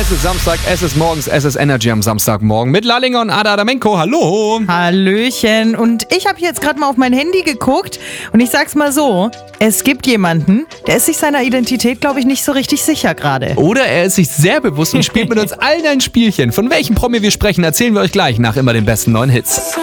Es ist Samstag, es ist morgens, es ist Energy am Samstagmorgen mit Lallinger und Ada Adamenko. Hallo! Hallöchen. Und ich habe jetzt gerade mal auf mein Handy geguckt und ich sag's mal so, es gibt jemanden, der ist sich seiner Identität, glaube ich, nicht so richtig sicher gerade. Oder er ist sich sehr bewusst und spielt mit uns allen ein Spielchen. Von welchem Promi wir sprechen, erzählen wir euch gleich nach immer den besten neuen Hits.